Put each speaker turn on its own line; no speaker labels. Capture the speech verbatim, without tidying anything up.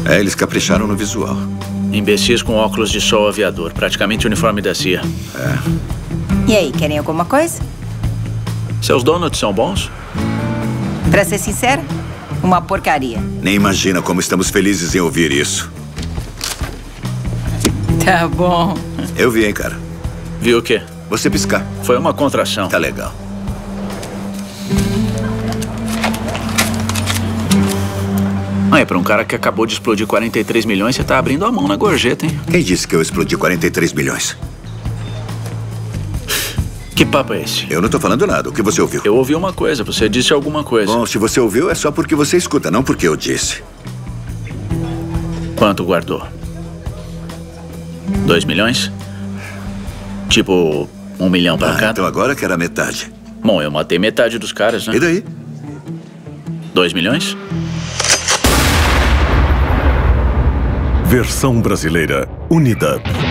É, eles capricharam no visual.
Imbecis com óculos de sol aviador. Praticamente uniforme da C I A.
É.
E aí, querem alguma coisa?
Seus donuts são bons?
Pra ser sincera, uma porcaria.
Nem imagina como estamos felizes em ouvir isso.
Tá bom.
Eu vi, hein, cara.
Viu o quê?
Você piscar.
Foi uma contração.
Tá legal.
Ah, é pra um cara que acabou de explodir quarenta e três milhões, você tá abrindo a mão na gorjeta, hein?
Quem disse que eu explodi quarenta e três milhões?
Que papo é esse?
Eu não tô falando nada. O que você ouviu?
Eu ouvi uma coisa. Você disse alguma coisa.
Bom, se você ouviu, é só porque você escuta, não porque eu disse.
Quanto guardou? Dois milhões? Tipo, um milhão pra
Ah,
cada?
então agora que era metade.
Bom, eu matei metade dos caras, né?
E daí?
Dois milhões?
Versão brasileira Unidub.